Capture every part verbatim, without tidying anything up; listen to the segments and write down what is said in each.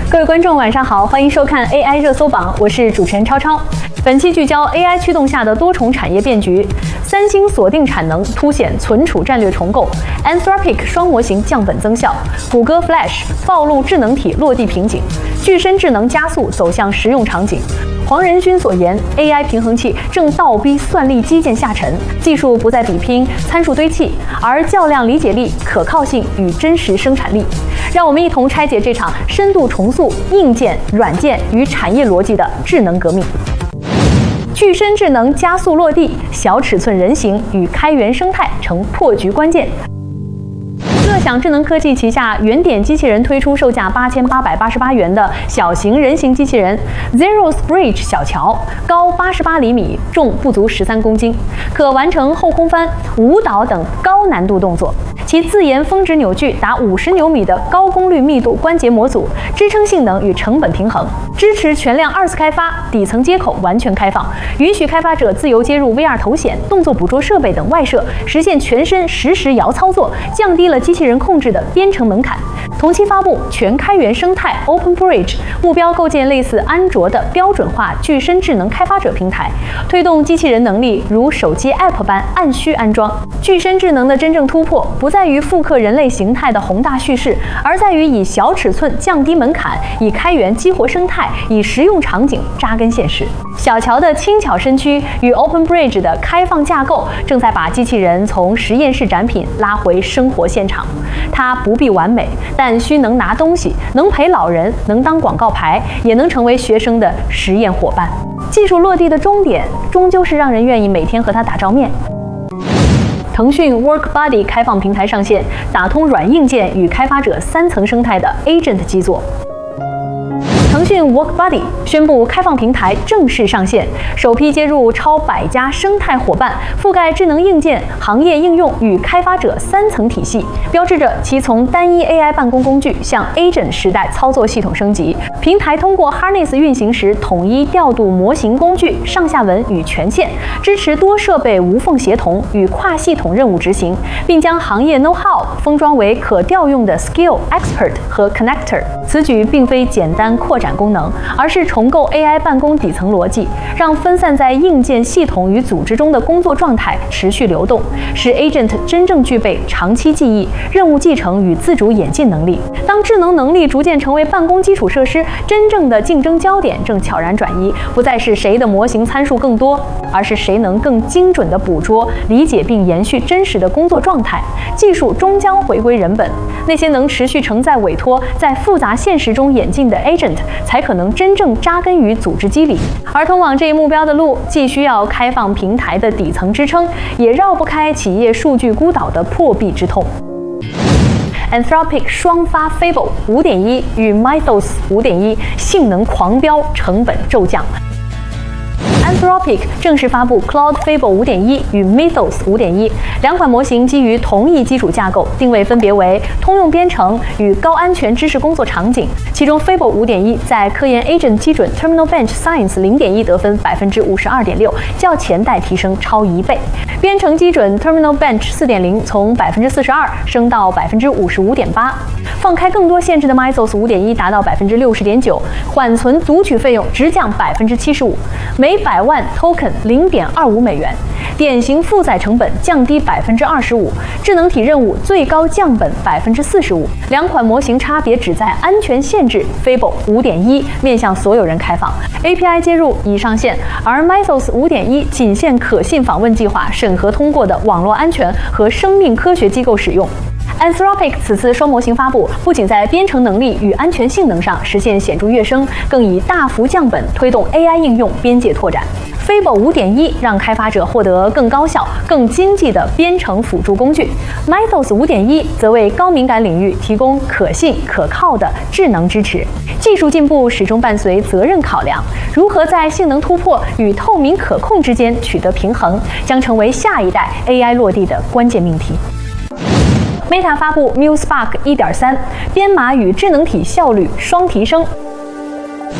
各位观众，晚上好，欢迎收看 A I 热搜榜，我是主持人超超。本期聚焦 A I 驱动下的多重产业变局，三星锁定产能，凸显存储战略重构 ；Anthropic 双模型降本增效；谷歌 Flash 暴露智能体落地瓶颈；具身智能加速走向实用场景。黄仁勋所言 ，A I 平衡器正倒逼算力基建下沉，技术不再比拼参数堆砌，而较量理解力、可靠性与真实生产力。让我们一同拆解这场深度重塑硬件、软件与产业逻辑的智能革命。具身智能加速落地，小尺寸人形与开源生态成破局关键。乐享智能科技旗下原点机器人推出售价八千八百八十八元的小型人形机器人 Zero's Bridge 小乔，高八十八厘米，重不足十三公斤，可完成后空翻、舞蹈等高难度动作。其自研峰值扭矩达五十牛米的高功率密度关节模组，支撑性能与成本平衡，支持全量二次开发，底层接口完全开放，允许开发者自由接入 V R 头显、动作捕捉设备等外设，实现全身实时遥操作，降低了机器人控制的编程门槛。同期发布全开源生态 Open Bridge， 目标构建类似安卓的标准化具身智能开发者平台，推动机器人能力如手机 App 般按需安装。具身智能的真正突破，不在于复刻人类形态的宏大叙事，而在于以小尺寸降低门槛，以开源激活生态，以实用场景扎根现实。小乔的轻巧身躯与 Open Bridge 的开放架构，正在把机器人从实验室展品拉回生活现场。它不必完美，但需能拿东西，能陪老人，能当广告牌，也能成为学生的实验伙伴。技术落地的终点，终究是让人愿意每天和它打照面。腾讯 WorkBuddy 开放平台上线，打通软硬件与开发者三层生态的 Agent 基座。腾讯 WorkBuddy 宣布开放平台正式上线，首批接入超百家生态伙伴，覆盖智能硬件、行业应用与开发者三层体系，标志着其从单一 A I 办公工具向 Agent 时代操作系统升级。平台通过 Harness 运行时统一调度模型工具上下文与权限，支持多设备无缝协同与跨系统任务执行，并将行业 know-how 封装为可调用的 Skill、Expert 和 Connector。此举并非简单扩展功能，而是重构 A I 办公底层逻辑，让分散在硬件系统与组织中的工作状态持续流动，使 Agent 真正具备长期记忆、任务继承与自主演进能力。当智能能力逐渐成为办公基础设施，真正的竞争焦点正悄然转移，不再是谁的模型参数更多，而是谁能更精准地捕捉、理解并延续真实的工作状态。技术终将回归人本，那些能持续承载委托，在复杂现实中演进的 Agent，才可能真正扎根于组织机理。而通往这一目标的路，既需要开放平台的底层支撑，也绕不开企业数据孤岛的破壁之痛。Anthropic 双发 Fable 五点一 与 Mythos 五点一性能狂飙，成本骤降。Anthropic 正式发布 Claude Fable 五点一 与 Mythos 五点一两款模型，基于同一基础架构，定位分别为通用编程与高安全知识工作场景。其中 Fable 五点一在科研 Agent 基准 Terminal Bench Science 零点一得分 百分之五十二点六， 较前代提升超一倍。编程基准 Terminal Bench 四点零 从 百分之四十二 升到 百分之五十五点八。放开更多限制的 Mythos 五点一 达到 百分之六十点九， 缓存读取费用直降 百分之七十五， 每百万 token 零点二五美元，典型负载成本降低 百分之二十五， 智能体任务最高降本 百分之四十五。两款模型差别只在安全限制 Fable 五点一 面向所有人开放， A P I 接入已上线，而 Mythos 五点一 仅限可信访问计划审核通过的网络安全和生命科学机构使用。Anthropic 此次双模型发布，不仅在编程能力与安全性能上实现显著跃升，更以大幅降本推动 A I 应用边界拓展。Fable 五点一 让开发者获得更高效、更经济的编程辅助工具 ，Mythos 五点一 则为高敏感领域提供可信、可靠的智能支持。技术进步始终伴随责任考量，如何在性能突破与透明可控之间取得平衡，将成为下一代 A I 落地的关键命题。Meta 发布 MuseSpark 一点三， 编码与智能体效率双提升。Meta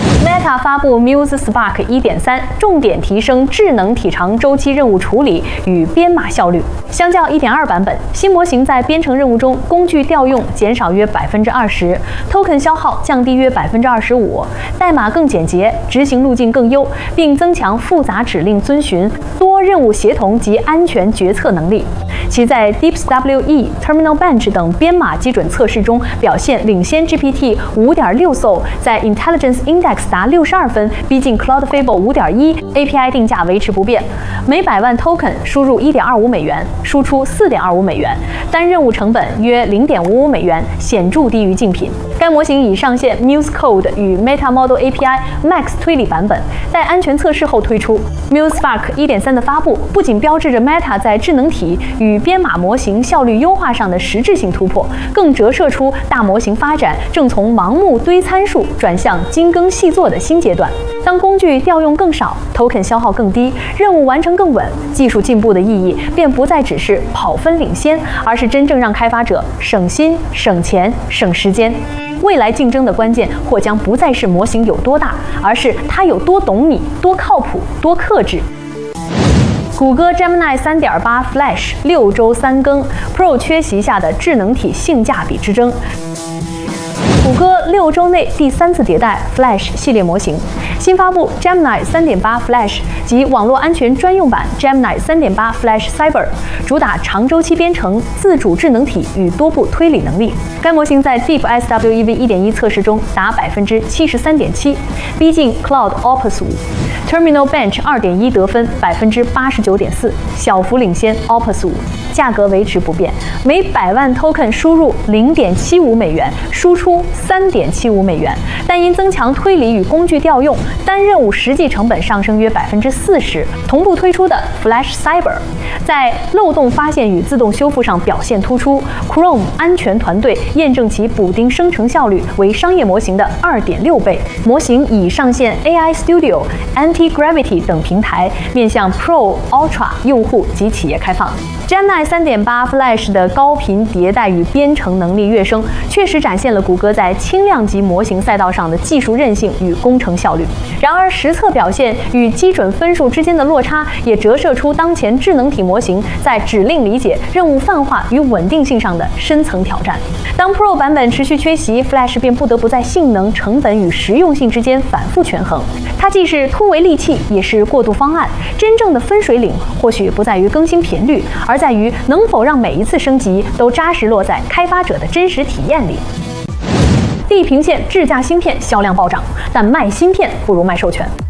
Meta 发布 Muse Spark 一点三，重点提升智能体长周期任务处理与编码效率。相较 一点二 版本，新模型在编程任务中工具调用减少约 百分之二十， token 消耗降低约 百分之二十五， 代码更简洁，执行路径更优，并增强复杂指令遵循、多任务协同及安全决策能力。其在 DeepSWE、Terminal Bench 等编码基准测试中表现领先 G P T 五点六 Soul， 在 Intelligence Index 达六十二分，逼近 Cloudfable 五点一， A P I 定价维持不变，每百万 token 输入 一点二五美元，输出 四点二五美元，单任务成本约 零点五五美元，显著低于竞品。该模型已上线 Muse Code 与 Meta Model A P I Max 推理版本，待安全测试后推出。Muse Spark 一点三 的发布，不仅标志着 Meta 在智能体与编码模型效率优化上的实质性突破，更折射出大模型发展正从盲目堆参数转向精耕细作的新阶段。当工具调用更少 ，token 消耗更低，任务完成更稳，技术进步的意义便不再只是跑分领先，而是真正让开发者省心、省钱、省时间。未来竞争的关键或将不再是模型有多大，而是它有多懂你、多靠谱、多克制。谷歌 Gemini 三点八 Flash 六周三更 ，Pro 缺席下的智能体性价比之争。谷歌六周内第三次迭代 Flash 系列模型，新发布 Gemini 三点八 Flash 及网络安全专用版 Gemini 三点八 Flash Cyber， 主打长周期编程、自主智能体与多步推理能力。该模型在 DeepSWE 一点一测试中达 百分之七十三点七， 逼近 Cloud Opus 五。Terminal Bench 二点一 得分 百分之八十九点四， 小幅领先 Opus 五。价格维持不变，每百万 token 输入 零点七五美元，输出 三点七五美元。但因增强推理与工具调用，单任务实际成本上升约 百分之四十。同步推出的 Flash Cyber 在漏洞发现与自动修复上表现突出。Chrome 安全团队验证其补丁生成效率为商业模型的 二点六倍。模型已上线 A I Studio、Anti-Gravity 等平台，面向 Pro、Ultra 用户及企业开放。Gemini 三点八 Flash 的高频迭代与编程能力跃升，确实展现了谷歌在轻量级模型赛道上的技术韧性与工程效率。然而，实测表现与基准分数之间的落差，也折射出当前智能体模型在指令理解、任务泛化与稳定性上的深层挑战。当 Pro 版本持续缺席 ，Flash 便不得不在性能、成本与实用性之间反复权衡。它既是突围利器，也是过渡方案。真正的分水岭，或许不在于更新频率，而在于能否让每一次升级都扎实落在开发者的真实体验里。地平线智驾芯片销量暴涨，但卖芯片不如卖授权。